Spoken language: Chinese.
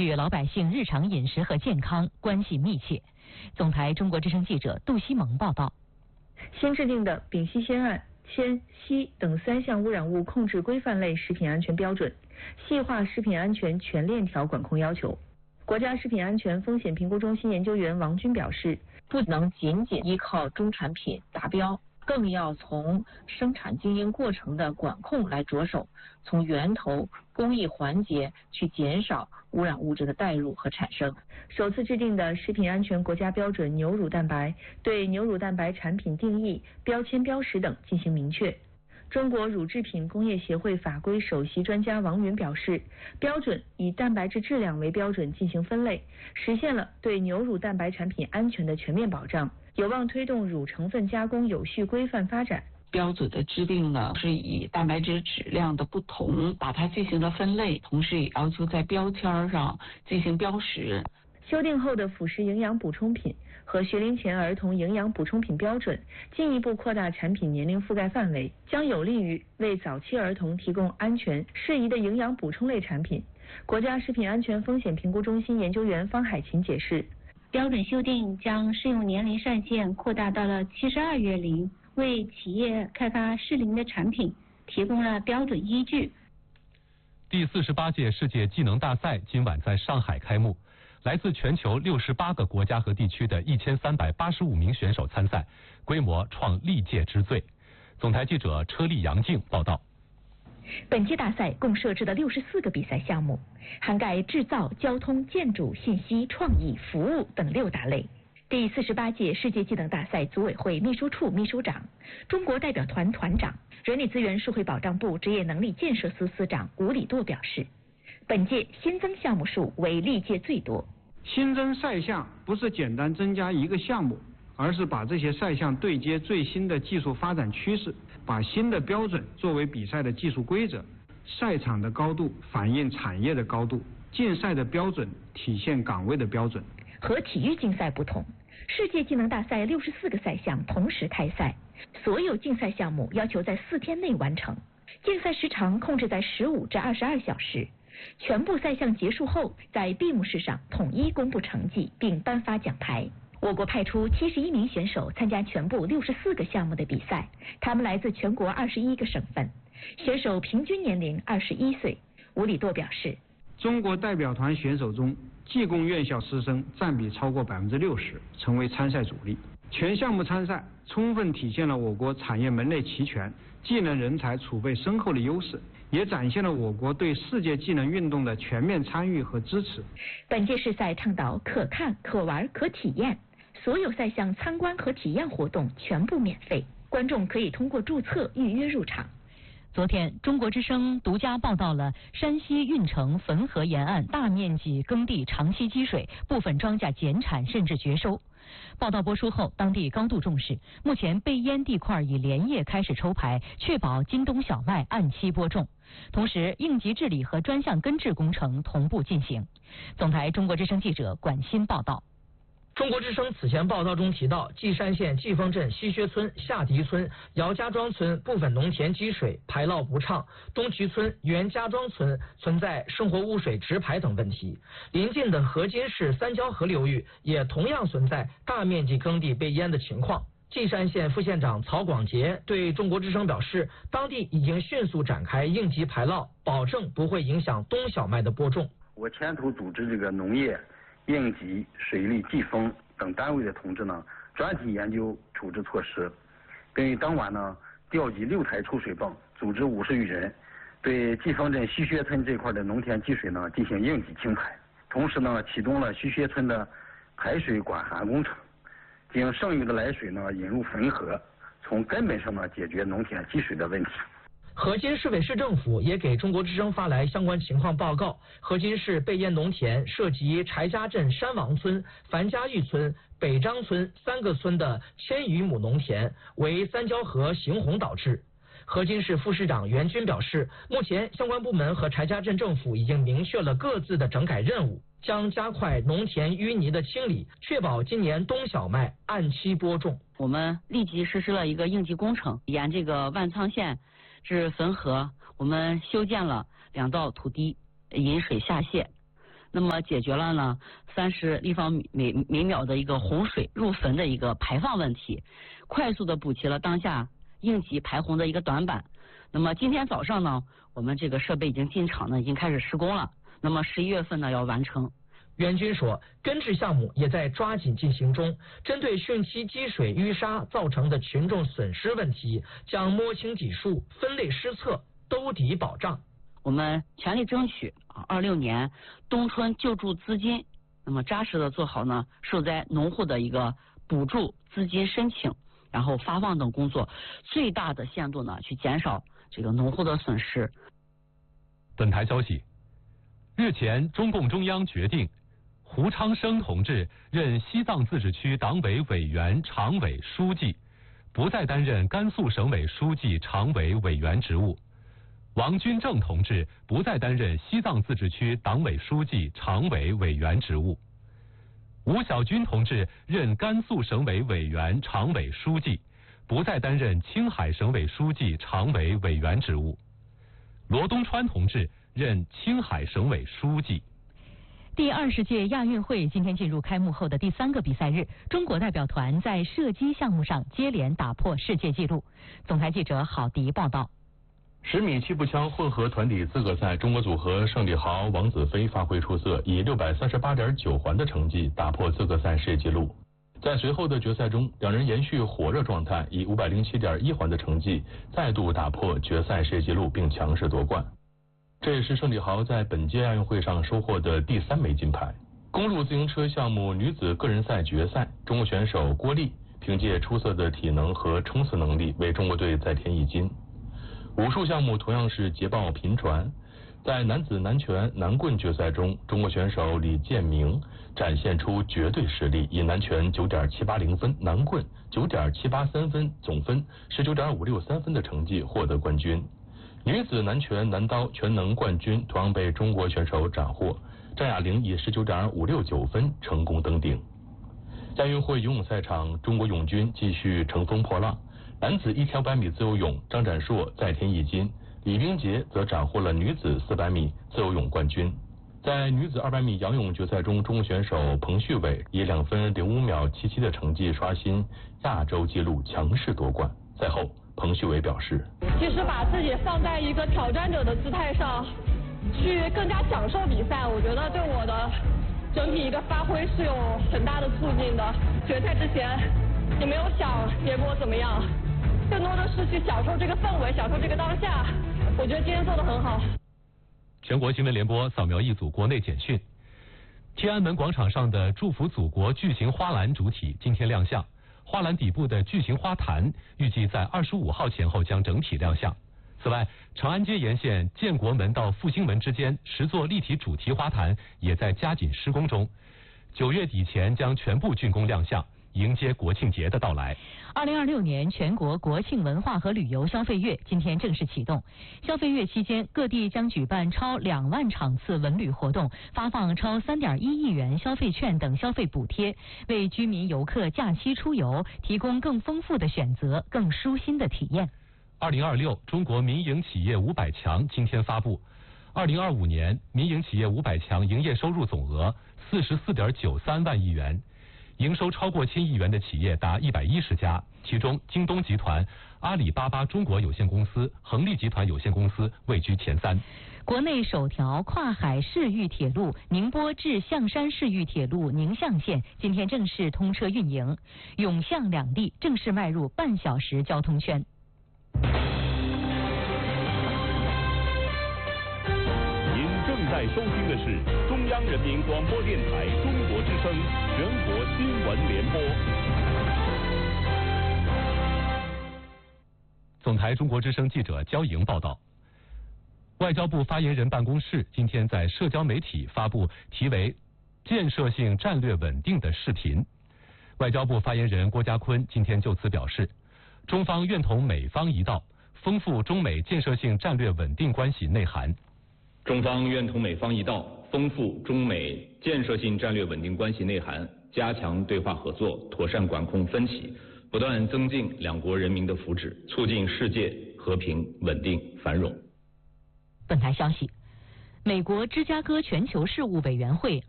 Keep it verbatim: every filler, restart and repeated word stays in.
与老百姓日常饮食和健康关系密切。总台中国之声记者杜西蒙报道。 新制定的丙烯酰胺、铅、硒等三项污染物控制规范类食品安全标准，细化食品安全全链条管控要求。国家食品安全风险评估中心研究员王军表示， 不能仅仅依靠中产品达标，更要从生产经营过程的管控来着手，从源头工艺环节去减少污染物质的带入和产生。 首次制定的食品安全国家标准牛乳蛋白对牛乳蛋白产品定义、标签标识等进行明确。中国乳制品工业协会法规首席专家王云表示，标准以蛋白质质量为标准进行分类，实现了对牛乳蛋白产品安全的全面保障，有望推动乳成分加工有序规范发展。 标准的制定呢，是以蛋白质质量的不同把它进行了分类，同时也要求在标签上进行标识。 修订后的辅食营养补充品和学龄前儿童营养补充品标准进一步扩大产品年龄覆盖范围，将有利于为早期儿童提供安全适宜的营养补充类产品。国家食品安全风险评估中心研究员方海琴解释， 标准修订将适用年龄上限扩大到了七十二月龄，为企业开发适龄的产品提供了标准依据。 第四十八届世界技能大赛今晚在上海开幕，来自全球六十八个国家和地区的一千三百八十五名选手参赛，规模创历届之最。总台记者车丽杨静报道。 本届大赛共设置了六十四个比赛项目，涵盖制造、交通、建筑、信息、创意、服务等六大类。第四十八届世界技能大赛组委会秘书处秘书长、中国代表团团长、人力资源社会保障部职业能力建设司司长吴礼舵表示，本届新增项目数为历届最多。 新增赛项不是简单增加一个项目，而是把这些赛项对接最新的技术发展趋势，把新的标准作为比赛的技术规则。赛场的高度反映产业的高度，竞赛的标准体现岗位的标准。 和体育竞赛不同，世界技能大赛六十四个赛项同时开赛，所有竞赛项目要求在四天内完成，竞赛时长控制在十五至二十二小时。全部赛项结束后，在闭幕式上统一公布成绩并颁发奖牌。我国派出七十一名选手参加全部六十四个项目的比赛，他们来自全国二十一个省份，选手平均年龄二十一岁。吴礼舵表示， 中国代表团选手中，技工院校师生占比超过百分之六十，成为参赛主力。全项目参赛，充分体现了我国产业门类齐全、技能人才储备深厚的优势，也展现了我国对世界技能运动的全面参与和支持。 本届世赛倡导可看、可玩、可体验，所有赛项参观和体验活动全部免费，观众可以通过注册预约入场。昨天，中国之声独家报道了山西运城汾河沿岸大面积耕地长期积水，部分庄稼减产甚至绝收。报道播出后，当地高度重视，目前被淹地块已连夜开始抽排，确保今冬小麦按期播种。同时，应急治理和专项根治工程同步进行。总台中国之声记者管欣报道。 中国之声此前报道中提到，稷山县季丰镇西薛村、下迪村、姚家庄村部分农田积水排涝不畅，东渠村、袁家庄村存在生活污水直排等问题。邻近的河津市三交河流域也同样存在大面积耕地被淹的情况。稷山县副县长曹广杰对中国之声表示，当地已经迅速展开应急排涝，保证不会影响冬小麦的播种。 我牵头组织这个农业、应急、水利、季风等单位的同志呢，专题研究处置措施，并于当晚呢调集六台抽水泵，组织五十余人，对季丰镇西薛村这块的农田积水呢进行应急清排，同时呢启动了西薛村的排水管涵工程，将剩余的来水呢引入汾河，从根本上呢解决农田积水的问题。 河津市委市政府也给中国之声发来相关情况报告。河津市被淹农田涉及柴家镇山王村、樊家峪村、北张村三个村的千余亩农田，为三交河行洪导致。河津市副市长袁军表示，目前相关部门和柴家镇政府已经明确了各自的整改任务，将加快农田淤泥的清理，确保今年冬小麦按期播种。 我们立即实施了一个应急工程，沿这个万沧县至汾河，我们修建了两道土堤引水下泄。 那么解决了呢三十立方米每每秒的一个洪水入坟的一个排放问题，快速的补齐了当下应急排洪的一个短板。那么今天早上呢，我们这个设备已经进场呢，已经开始施工了。那么十一月份呢要完成。 袁军说，根治项目也在抓紧进行中，针对汛期积水淤沙造成的群众损失问题，将摸清底数、分类施策、兜底保障。 我们全力争取啊，二六年冬春救助资金，那么扎实的做好呢受灾农户的一个补助资金申请，然后发放等工作，最大的限度呢去减少这个农户的损失。 本台消息，日前中共中央决定，胡昌生同志任西藏自治区党委委员、常委、书记，不再担任甘肃省委书记、常委、委员职务；王军正同志不再担任西藏自治区党委书记、常委、委员职务；吴小军同志任甘肃省委委员、常委、书记，不再担任青海省委书记、常委、委员职务；罗东川同志任青海省委书记。 第二十届亚运会今天进入开幕后的第三个比赛日，中国代表团在射击项目上接连打破世界纪录。总台记者郝迪报道。 十米气步枪混合团体资格赛，中国组合盛礼豪、王子飞发挥出色，以六百三十八点九环的成绩打破资格赛世界纪录。在随后的决赛中，两人延续火热状态，以五百零七点一环的成绩再度打破决赛世界纪录，并强势夺冠。这也是盛礼豪在本届亚运会上收获的第三枚金牌。公路自行车项目女子个人赛决赛，中国选手郭丽凭借出色的体能和冲刺能力为中国队再添一金。武术项目同样是捷报频传，在男子南拳南棍决赛中，中国选手李建明展现出绝对实力，以南拳九点七八零分、南棍九点七八三分，总分十九点五六三分的成绩获得冠军。女子南拳南刀全能冠军同样被中国选手斩获，张雅玲以十九点五六九分成功登顶。亚运会游泳赛场，中国泳军继续乘风破浪。男子一千五百米自由泳，张展硕再添一金，李冰洁则斩获了女子四百米自由泳冠军。在女子二百米仰泳决赛中，中国选手彭旭伟以两分零五秒七七的成绩刷新亚洲纪录，强势夺冠。赛后，彭旭伟表示， 其实把自己放在一个挑战者的姿态上，去更加享受比赛，我觉得对我的整体一个发挥是有很大的促进的。决赛之前也没有想结果怎么样，更多的是去享受这个氛围，享受这个当下。我觉得今天做得很好。 全国新闻联播扫描一组国内简讯。天安门广场上的祝福祖国巨型花篮主体今天亮相，花篮底部的巨型花坛预计在二十五号前后将整体亮相。此外，长安街沿线建国门到复兴门之间十座立体主题花坛也在加紧施工中，九月底前将全部竣工亮相，迎接国庆节的到来。 二零二六年全国国庆文化和旅游消费月今天正式启动。消费月期间，各地将举办超两万场次文旅活动，发放超三点一亿元消费券等消费补贴，为居民游客假期出游提供更丰富的选择、更舒心的体验。 二零二六中国民营企业五百强今天发布，二零二五年民营企业五百强营业收入总额四十四点九三万亿元。营收超过千亿元的企业达一百一十家，其中京东集团、阿里巴巴中国有限公司、恒力集团有限公司位居前三。 国内首条跨海市域铁路宁波至象山市域铁路宁象线今天正式通车运营，永象两地正式迈入半小时交通圈。 您正在收听的是中央人民广播电台中国之声全国新闻联播。 总台中国之声记者焦莹报道，外交部发言人办公室今天在社交媒体发布题为“建设性战略稳定”的视频。外交部发言人郭家坤今天就此表示，中方愿同美方一道，丰富中美建设性战略稳定关系内涵。 中方愿同美方一道，丰富中美建设性战略稳定关系内涵，加强对话合作，妥善管控分歧，不断增进两国人民的福祉，促进世界和平、稳定、繁荣。 本台消息， 美国芝加哥全球事务委员会